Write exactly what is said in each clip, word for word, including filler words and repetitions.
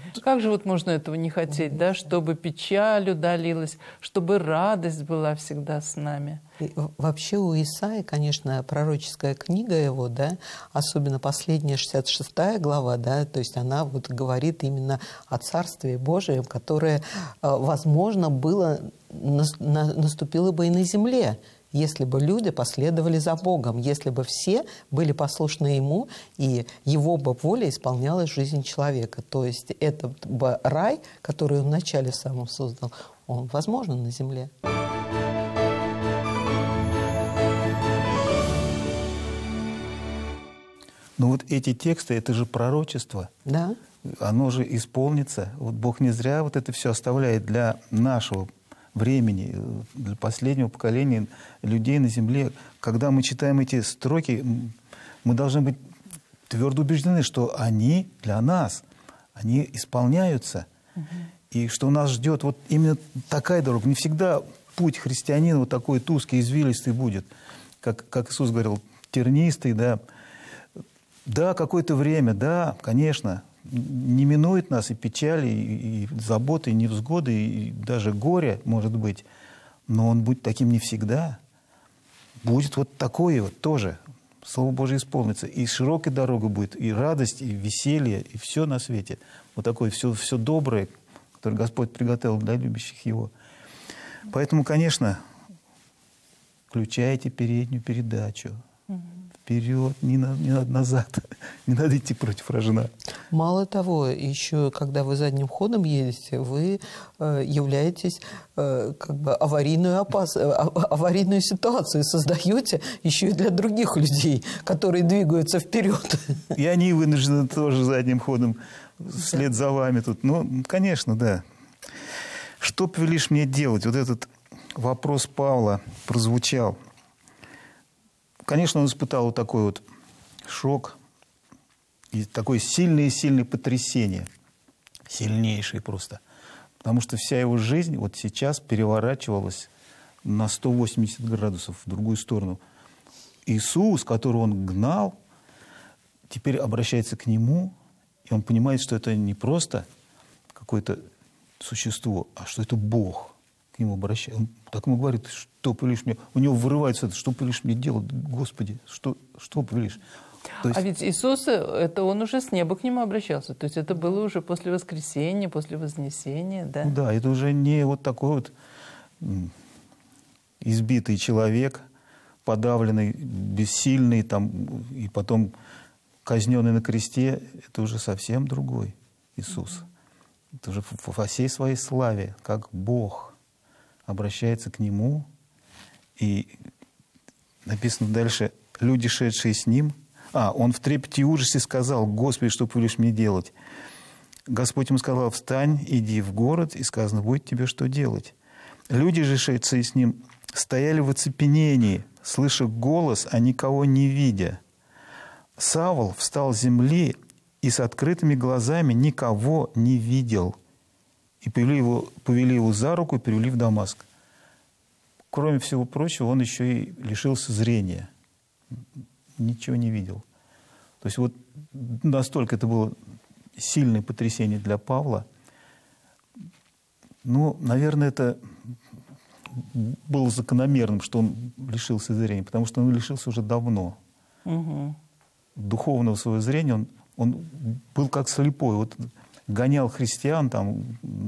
Как же вот можно этого не хотеть, да? Чтобы печаль удалилась, чтобы радость была всегда с нами. И вообще у Исаии, конечно, пророческая книга его, да, особенно последняя шестьдесят шестая глава, да, то есть она вот говорит именно о Царстве Божием, которое, возможно, было, наступило бы и на земле, если бы люди последовали за Богом, если бы все были послушны Ему, и Его бы воля исполнялась в жизни человека. То есть этот бы рай, который Он вначале сам создал, он возможен на земле. Но вот эти тексты, это же пророчество. Да. Оно же исполнится. Вот Бог не зря вот это все оставляет для нашего времени, для последнего поколения людей на земле. Когда мы читаем эти строки, мы должны быть твердо убеждены, что они для нас, они исполняются. Угу. И что нас ждет вот именно такая дорога. Не всегда путь христианина вот такой узкий, извилистый будет. Как, как Иисус говорил, тернистый, да. Да, какое-то время, да, конечно, не минует нас и печали, и, и заботы, и невзгоды, и даже горе, может быть. Но он будет таким не всегда. Будет вот такое вот тоже. Слово Божие исполнится. И широкая дорога будет, и радость, и веселье, и все на свете. Вот такое все, все доброе, которое Господь приготовил для любящих Его. Поэтому, конечно, включайте переднюю передачу. Вперед, не, на, не надо назад, не надо идти против рожна. Мало того, еще когда вы задним ходом едете, вы э, являетесь э, как бы аварийную, опас... аварийную ситуацию создаете еще и для других людей, которые двигаются вперед. И они вынуждены тоже задним ходом вслед за вами тут. Ну, конечно, да. Что повелишь мне делать? Вот этот вопрос Павла прозвучал. Конечно, он испытал вот такой вот шок и такое сильное-сильное потрясение. Сильнейшее просто. Потому что вся его жизнь вот сейчас переворачивалась на сто восемьдесят градусов в другую сторону. Иисус, которого он гнал, теперь обращается к нему, и он понимает, что это не просто какое-то существо, а что это Бог. К нему обращается. Он так ему говорит, что повелишь мне? У него вырывается это, что повелишь мне делать? Господи, что, что повелишь? То есть... А ведь Иисус, это он уже с неба к нему обращался. То есть это было уже после воскресения, после вознесения, да? Ну да, это уже не вот такой вот избитый человек, подавленный, бессильный, там, и потом казненный на кресте. Это уже совсем другой Иисус. Mm-hmm. Это уже во всей своей славе, как Бог обращается к нему, и написано дальше, люди, шедшие с ним, а, он в трепете и ужасе сказал, Господи, что повелишь мне делать? Господь ему сказал, встань, иди в город, и сказано, будет тебе что делать. Люди же, шедшие с ним, стояли в оцепенении, слыша голос, а никого не видя. Савл встал с земли и с открытыми глазами никого не видел. И повели его, повели его за руку и привели в Дамаск. Кроме всего прочего, он еще и лишился зрения. Ничего не видел. То есть вот настолько это было сильное потрясение для Павла. Ну, наверное, это было закономерным, что он лишился зрения, потому что он лишился уже давно. Угу. Духовного своего зрения он, он был как слепой. Вот гонял христиан, там,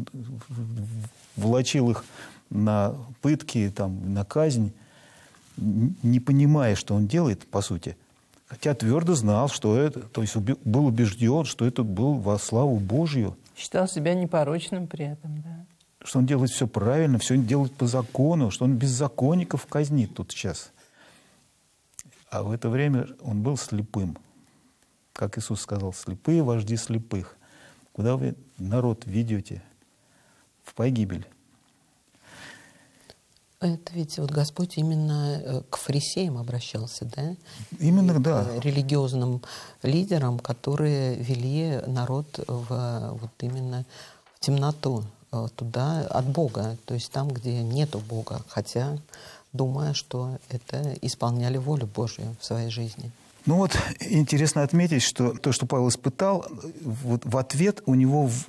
влачил их на пытки, там, на казнь, не понимая, что он делает, по сути. Хотя твердо знал, что это, то есть был убежден, что это был во славу Божью. Считал себя непорочным при этом, да. Что он делает все правильно, все делает по закону, что он беззаконников казнит тут сейчас. А в это время он был слепым. Как Иисус сказал, слепые вожди слепых. Куда вы народ ведете? В погибель. Это ведь вот Господь именно к фарисеям обращался, да? Именно, и да. К религиозным лидерам, которые вели народ в, вот именно в темноту, туда от Бога, то есть там, где нету Бога, хотя думая, что это исполняли волю Божью в своей жизни. Ну вот интересно отметить, что то, что Павел испытал, вот в ответ у него